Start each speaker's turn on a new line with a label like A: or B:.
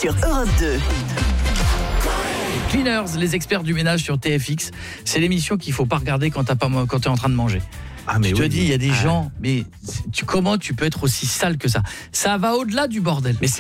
A: sur Europe 2.
B: Cleaners, les experts du ménage sur TFX, c'est l'émission qu'il faut pas regarder quand t'es en train de manger.
C: Ah, mais
B: je te
C: oui.
B: dis, il y a des gens, mais comment tu peux être aussi sale que ça ? Ça va au-delà du bordel.
C: Mais